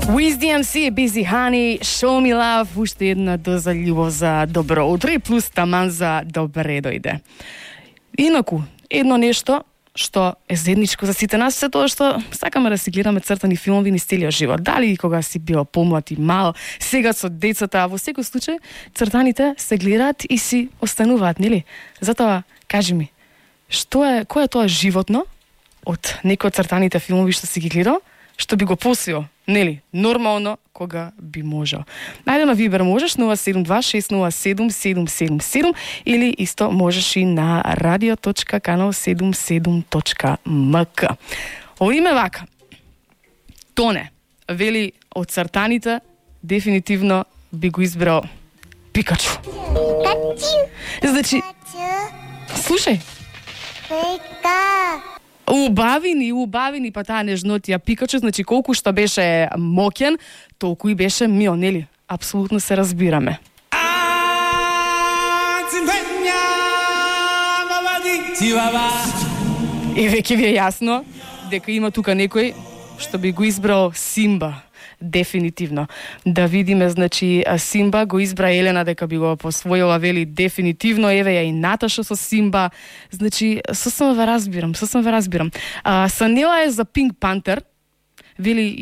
Wiz DMC, Busy Honey, Show Me Love, уште една доза љубов за добро утро и плюс таман за добре дојде. Инаку, едно нешто што е заедничко за сите нас, се тоа што сакаме да си гледаме цртани филмови низ целиот живот. Дали кога си бил помлад и мал, сега со децата, во секој случај цртаните се гледаат и си остануваат, нели? Затоа кажи ми, кој е тоа животно од некој од цртаните филмови што си ги гледал, што би го посвио, нели, нормално, кога би можел. Најде на Вибер можеш 072-607-777 или исто можеш и на radio.kanal77.mk. Ово име вака. Тоне, вели од цртаните, дефинитивно би го избрал Пикачу. Значи, слушај. Убавини, па таа нежнотија Пикачу, значи колку што беше моќен, толку и беше мил, нели? Апсолутно се разбираме. И веќе ви е јасно дека има тука некој што би го избрал Симба. Дефинитивно. Да видиме, значи, Симба го избра Елена дека би го посвоила, вели дефинитивно, еве ја и Наташа со Симба. Значи, сосема ве разбирам. Санела е за Пинк Пантер. Вели,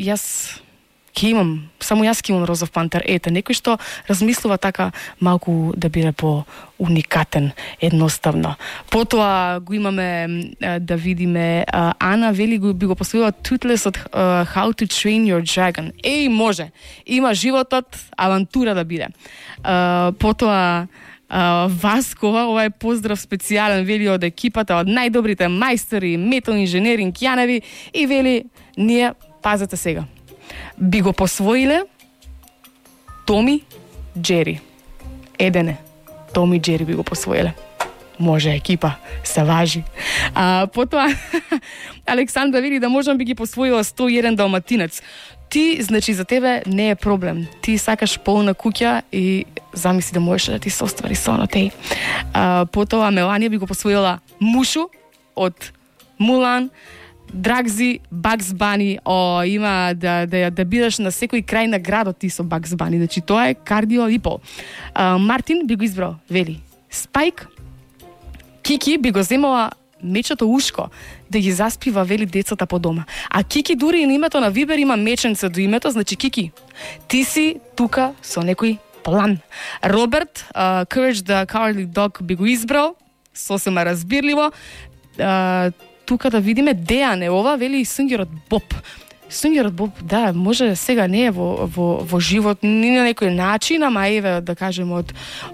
само јас ке имам Розов Пантер. Ете, некој што размислува така малку да биде по-уникатен, едноставно. Потоа го имаме, да видиме, Ана, вели би го посвоила Toothless од How to Train Your Dragon. Може. Има животот, авантура да биде. Потоа Васко, ова е поздрав специјален, вели од екипата, од најдобрите мајстори, метал инженеринг Јаневи и вели, ние, пазете сега, би го посвоиле Томи Джери. Едене, Томи Джери би го посвоиле. Може, екипа, се важи. Потоа, Александра вели да можам би ги посвоила 101 далматинец. Ти, значи, за тебе не е проблем. Ти сакаш полна куќа и замисли да можеш да ти се оствари сон од теј. Потоа, Меланија би го посвоила Мушу од Мулан. Драгзи, Бакс Бани, има да бидеш на секој крај на градот ти со Бакс Бани, значи тоа е кардио и пол. Мартин би го избрал, вели, Спайк. Кики би го земала мечето ушко да ги заспива, вели, децата по дома. А Кики дури и на името на Вибер има меченце до името, значи Кики, ти си тука со некој план. Роберт, Courage the Cowardly Dog би го избрал, сосема разбирливо. Тука да видиме Дејан е ова, вели сунгерот Боб. Сунгерот Боб, да, може сега не е во живот ни на некој начин, ама еве да кажем од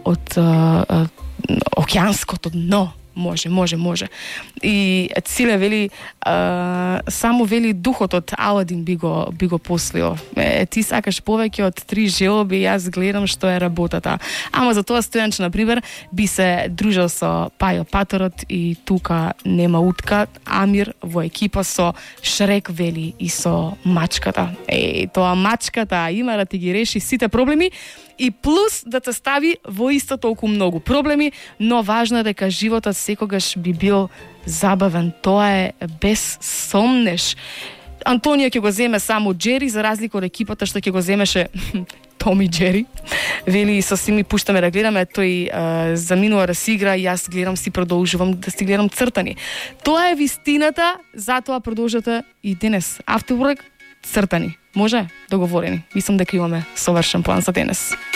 океанското дно. Може. И Циле вели, само вели духот од Аладин би го послио. Ти сакаш повеќе од 3 желоби, јас гледам што е работата. Ама за тоа Стојанче, например, би се дружил со Пајо Паторот и тука нема утка. Амир во екипа со Шрек, вели, и со мачката. Тоа мачката има да ти ги реши сите проблеми и плюс да те стави во исто толку многу проблеми, но важно е дека животот секогаш би бил забавен. Тоа е без сомнеш. Антонија ќе го земе само Джери, за разлика од екипата што ќе го земеше Томи Джери. Вели, со си ми пуштаме да гледаме, тој заминува да си игра, јас гледам, си продолжувам да си гледам цртани. Тоа е вистината, затоа продолжете и денес. After work, цртани. Може? Договорени. Мислам дека имаме совршен план за денес.